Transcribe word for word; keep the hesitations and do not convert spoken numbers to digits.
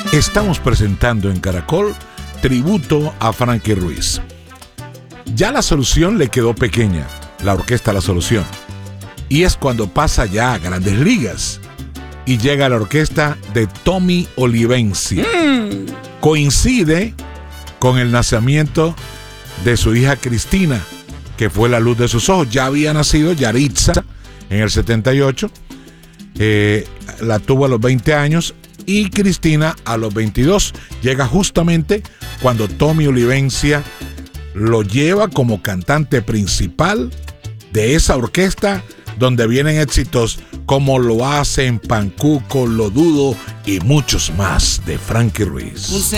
Estamos presentando en Caracol tributo a Frankie Ruiz. Ya La Solución le quedó pequeña, la orquesta La Solución. Y es cuando pasa ya a Grandes Ligas y llega la orquesta de Tommy Olivencia. Mm. Coincide con el nacimiento de su hija Cristina, que fue la luz de sus ojos. Ya había nacido Yaritza en el setenta y ocho, eh, la tuvo a los veinte años, y Cristina a los veintidós. Llega justamente cuando Tommy Olivencia lo lleva como cantante principal de esa orquesta, donde vienen éxitos como Lo Hace, En Pancuco, Lo Dudo y muchos más de Frankie Ruiz.